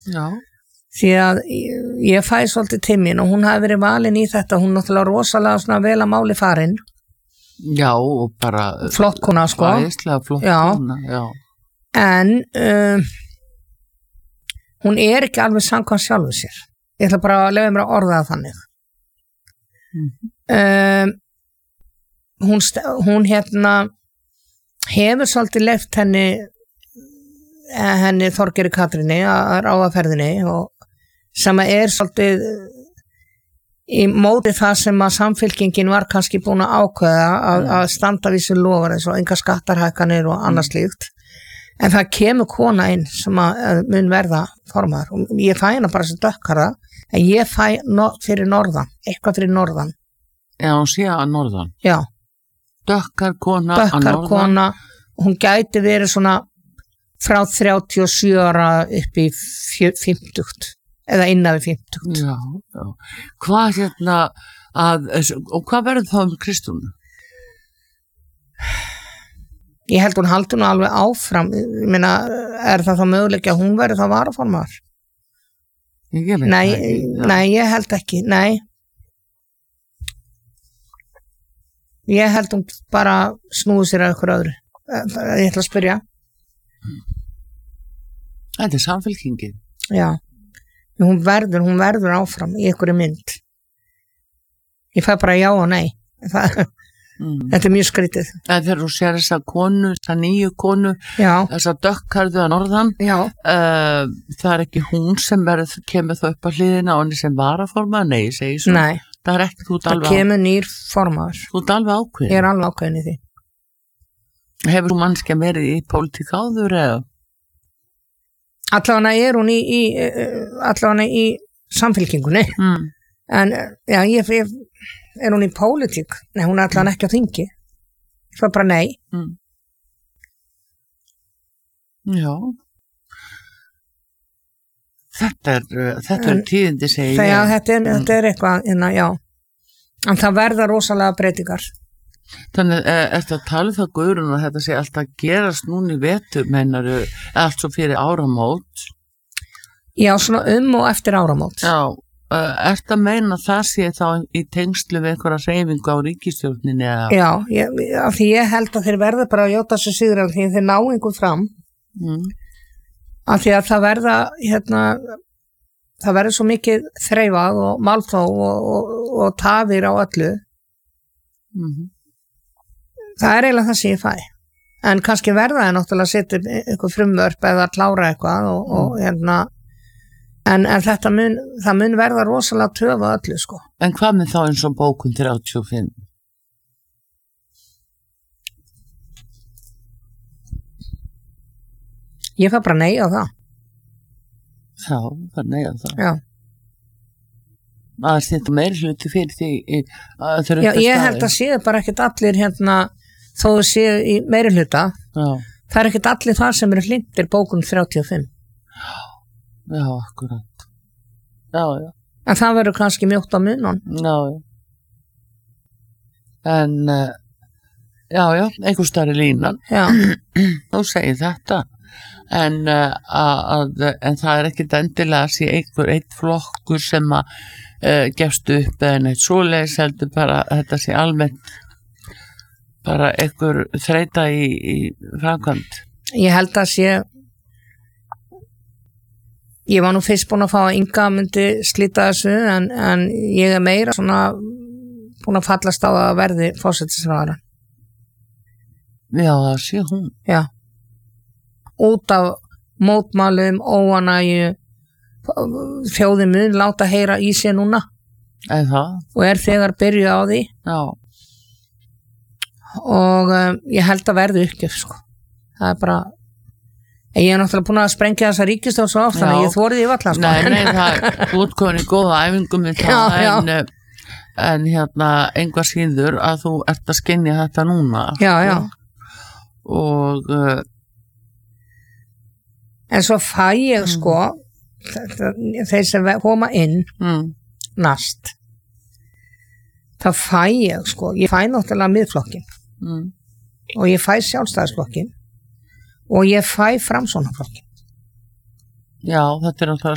Já. Því að ég fæ svolítið til mín og hún hafi verið valin í þetta, hún náttúrulega rosalega svona vel að máli farin. Já, og bara flott kona, sko. Æðislega flott kona, já. En hún ekki alveg samkvæmt sjálfu sér. Ég ætla bara að leyfa mér að orða það þannig. Hún hefur svolítið leyft henni Þorgeiri Katríni að ráða ferðinni og sem svolítið í móti það sem að samfylkingin var kannski búin að ákveða að standa við sér lofar eins og enga skattarhækkanir og annars slíkt. En það kemur kona inn sem að mun verða formaður og ég fæ hana bara sem dökkarða en ég fæ fyrir norðan, eitthvað fyrir norðan. Já, hún sé að norðan. Já. Dökkar kona að norðan. Dökkar kona, hún gæti verið svona frá 37 ára upp í 50 eða innan við 50. Já, já. Hvað og hvað verður þá Kristúnu? Ég held hún haldi nú alveg áfram. Ég meina, það þá möguleiki að hún verður þá varaformaður? Nei, ég held ekki. Nei. Ég held hún bara snúi sér að ykkur öðru. Ég ætla að spyrja. Þetta samfylkingin. Já. Hún verður áfram í ykkur mynd. Ég fæ bara já og nei. Þetta mjög skrítið. Þegar þú sér þessa konu, þessa nýju konu, þessa dökkarðu að norðan, það ekki hún sem kemur þá upp á hliðina og henni sem varaformaður, nei, ég segi svo. Nei, það ekki, það kemur nýr formaður. Þú alveg ákveðin? Ég alveg ákveðin í því. Hefur þú mannskja verið í pólitík áður eða? Allavega hún allavega í samfylkingunni. En já, ég hún í pólitík? Nei, hún allavega ekki á þingi. Það var bara nei. Já. Þetta tíðindi segi ég. Já, þetta eitthvað, já. En það verða rosalega breytingar. Þannig, ertu að tala það Guðrún að þetta sé alltaf gerast núna í vetur, meinaru, allt svo fyrir áramót? Já, svona og eftir áramót. Já. Ertu að meina það sé þá í tengslu við einhverja hreyfingu á ríkisstjórninni eða? Já, af því ég held að þeir verða bara að jóta sér sigur af því þeir ná einhver fram. Af því að það verður svo mikið þreifað og málþóf og tafir á öllu. Það eiginlega það sem ég fæ. En kannski verða það náttúrulega að setja eitthvað frumvörp eða að klára eitthvað og En þetta mun verða rosalega töfa öllu, sko. En hvað með þá eins og bókun 35? Ég fæ bara nei á það. Já, bara nei á það. Já. Það þetta meiri hluti fyrir því Já, ég held að séu bara ekkert allir þó séu í meiri hluta. Já. Það ekkert allir það sem hlindir bókun 35. Já, akkurat. Já. En það verður kannski mjótt á munan. Já. En, einhver stærri línan. Já. Þú segir þetta. En það ekkert endilega að sé eitt flokkur sem að gefst upp eða neitt svoleiðis heldur bara þetta sé almennt bara einhver þreita í framkvæmd. Ég held að sé Ég var nú fyrst búin að fá að Inga myndi slíta þessu en ég meira svona búin að fallast á að verði forsætisráðherra. Já, það sé hún. Já. Út af mótmælum, óánægju, þjóðin mun láta heyra í sér núna. Eða. Og þegar byrjuð á því. Já. Og ég held að verði uppgjöf, sko. Það bara Ég náttúrulega búin að sprengja þessa ríkisstjórn svo oft þannig að ég þorði því varla sko. Nei, það er útkomin í góða æfingum með það en einhver síður að þú ert að skynja þetta núna. Já. Og en svo fæ ég sko þeir sem koma inn næst þá fæ ég sko ég fæ náttúrulega miðflokkin og ég fæ sjálfstæðisflokkin og ég fæ Framsóknarflokkin. Já, þetta náttúrulega